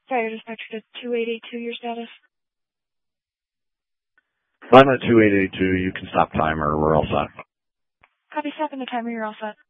Fire dispatcher to 2882, your status? I'm at 2882. You can stop timer. We're all set. Copy, stopping the timer. You're all set.